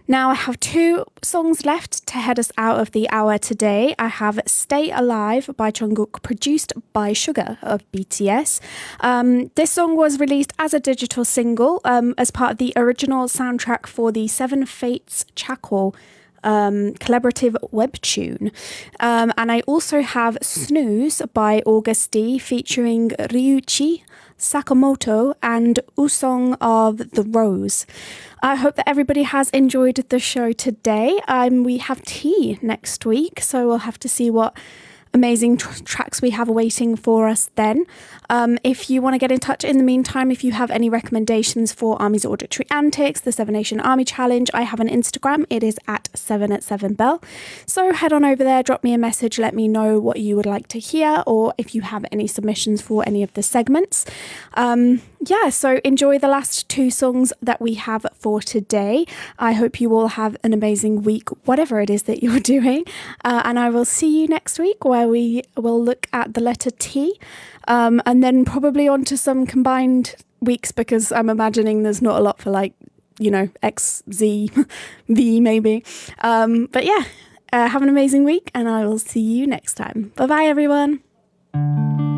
Now I have two songs left to head us out of the hour today. I have Stay Alive by Jungkook, produced by Suga of BTS. This song was released as a digital single as part of the original soundtrack for the Seven Fates Chakol collaborative webtoon. And I also have Snooze by August D featuring Ryuichi Sakamoto and Usong of the Rose. I hope that everybody has enjoyed the show today. We have tea next week, so we'll have to see what amazing tracks we have waiting for us then. If you want to get in touch in the meantime, if you have any recommendations for Army's Auditory Antics, the Seven Nation Army Challenge, I have an Instagram. It is at 7@7bell. So head on over there, drop me a message, let me know what you would like to hear, or if you have any submissions for any of the segments. So enjoy the last two songs that we have for today. I hope you all have an amazing week, whatever it is that you're doing. And I will see you next week where we will look at the letter T, and then probably on to some combined weeks, because I'm imagining there's not a lot for X, Z, V maybe. But yeah, have an amazing week and I will see you next time. Bye bye everyone.